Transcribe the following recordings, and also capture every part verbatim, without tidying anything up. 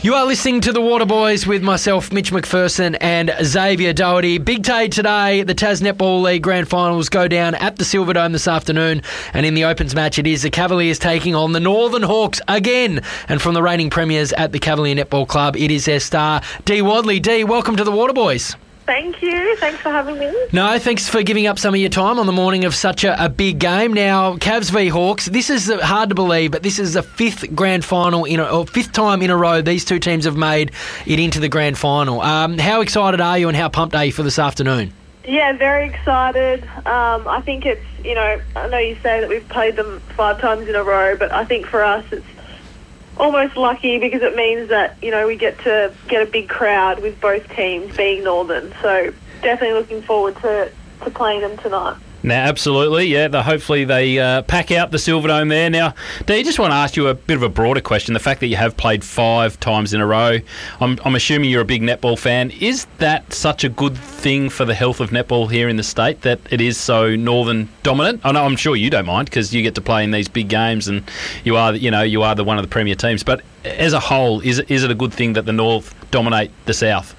You are listening to the Waterboys with myself, Mitch McPherson, and Xavier Doherty. Big day today. The Tas Netball League Grand Finals go down at the Silverdome this afternoon. And in the Opens match, it is the Cavaliers taking on the Northern Hawks again. And from the reigning premiers at the Cavalier Netball Club, it is their star, Dee Wadley. Dee, welcome to the Waterboys. Thank you. Thanks for having me. No, thanks for giving up some of your time on the morning of such a, a big game. Now, Cavs v Hawks, this is hard to believe, but this is the fifth grand final, in a, or fifth time in a row these two teams have made it into the grand final. Um, how excited are you and how pumped are you for this afternoon? Yeah, very excited. Um, I think it's, you know, I know you say that we've played them five times in a row, but I think for us it's almost lucky because it means that, you know, we get to get a big crowd with both teams being Northern. So definitely looking forward to, to playing them tonight. Now, absolutely, yeah. The, hopefully they uh, pack out the Silverdome there. Now, Dee, I just want to ask you a bit of a broader question. The fact that you have played five times in a row, I'm, I'm assuming you're a big netball fan. Is that such a good thing for the health of netball here in the state, that it is so Northern dominant? I know, I'm sure you don't mind because you get to play in these big games and you are, you know, you are the one of the premier teams. But as a whole, is it, is it a good thing that the North dominate the South?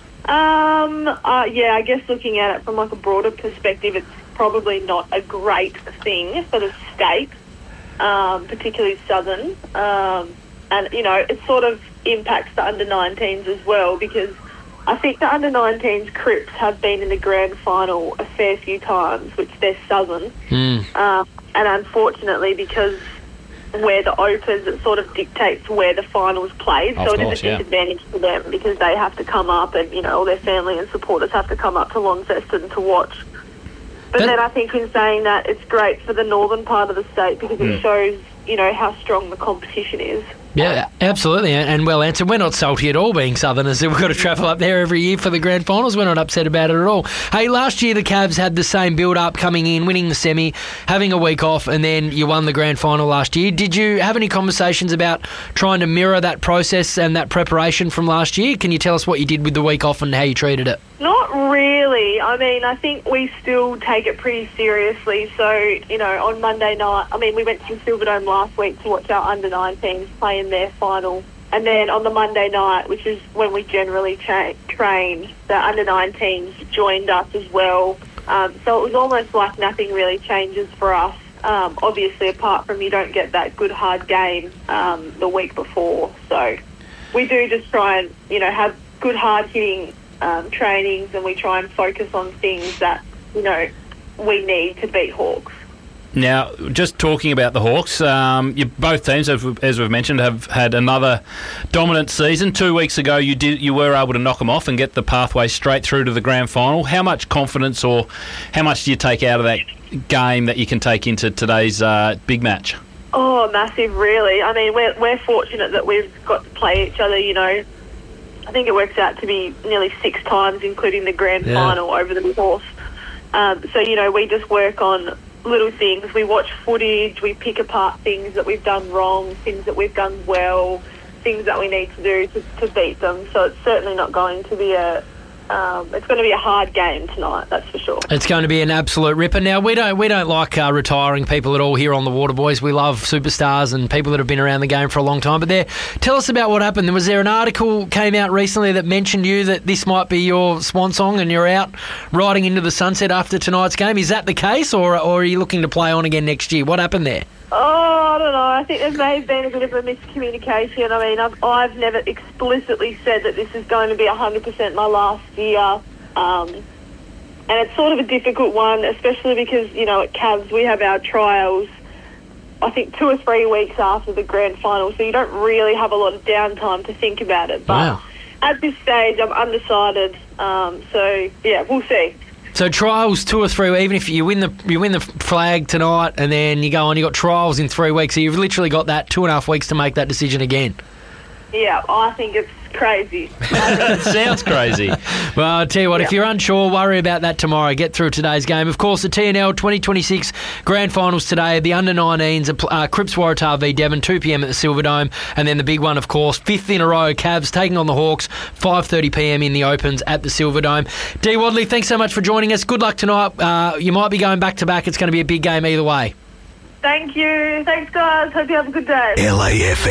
Um, uh, yeah, I guess looking at it from like a broader perspective, it's probably not a great thing for the state, um, particularly Southern. Um, and, you know, it sort of impacts the under nineteens as well because I think the under nineteens Crips have been in the grand final a fair few times, which they're Southern. Mm. Um, and unfortunately, because where the Opens, it sort of dictates where the finals played. Of so it course, is a yeah. disadvantage for them because they have to come up and, you know, all their family and supporters have to come up to Launceston to watch. But That- then I think in saying that, it's great for the northern part of the state because it Mm. shows, you know, how strong the competition is. Yeah, absolutely, and and well answered. We're not salty at all being Southerners. We've got to travel up there every year for the grand finals. We're not upset about it at all. Hey, last year the Cavs had the same build-up, coming in, winning the semi, having a week off, and then you won the grand final last year. Did you have any conversations about trying to mirror that process and that preparation from last year? Can you tell us what you did with the week off and how you treated it? Not really. I mean, I think we still take it pretty seriously. So, you know, on Monday night, I mean, we went to the Silverdome last week to watch our under nineteens play in their final. And then on the Monday night, which is when we generally cha- train, the under nineteens joined us as well. Um, so it was almost like nothing really changes for us. Um, obviously, apart from you don't get that good hard game um, the week before. So we do just try and, you know, have good hard hitting Um, trainings, and we try and focus on things that, you know, we need to beat Hawks. Now, just talking about the Hawks, um, you, both teams, as we've, as we've mentioned, have had another dominant season. Two weeks ago, you did you were able to knock them off and get the pathway straight through to the grand final. How much confidence, or how much do you take out of that game that you can take into today's uh, big match? Oh, massive, really. I mean, we're we're fortunate that we've got to play each other, you know. I think it works out to be nearly six times, including the grand Yeah. final over the course. Um, so, you know, we just work on little things. We watch footage, we pick apart things that we've done wrong, things that we've done well, things that we need to do to, to beat them. So it's certainly not going to be a... Um, it's going to be a hard game tonight, that's for sure. It's going to be an absolute ripper. Now, we don't we don't like uh, retiring people at all here on the Waterboys. We love superstars and people that have been around the game for a long time. But there, tell us about what happened. Was there an article came out recently that mentioned you that this might be your swan song and you're out riding into the sunset after tonight's game? Is that the case, or, or are you looking to play on again next year? What happened there? Oh, I don't know. I think there may have been a bit of a miscommunication. I mean, I've, I've never explicitly said that this is going to be one hundred percent my last year. Um, and it's sort of a difficult one, especially because, you know, at Cavs we have our trials, I think, two or three weeks after the grand final, so you don't really have a lot of downtime to think about it. But Wow. at this stage, I'm undecided. Um, so, yeah, we'll see. So trials two or three, even if you win the you win the flag tonight and then you go on, you got trials in three weeks. So you've literally got that two and a half weeks to make that decision again. Yeah, I think it's crazy. It sounds crazy. Well, I'll tell you what, Yeah. if you're unsure, worry about that tomorrow. Get through today's game. Of course, the T N L twenty twenty-six Grand Finals today. The under nineteens, uh, Crips Waratah v Devon, two p.m. at the Silverdome. And then the big one, of course, fifth in a row, Cavs taking on the Hawks, five thirty p.m. in the Opens at the Silverdome. Dee Wadley, thanks so much for joining us. Good luck tonight. Uh, you might be going back-to-back. It's going to be a big game either way. Thank you. Thanks, guys. Hope you have a good day. L A F M.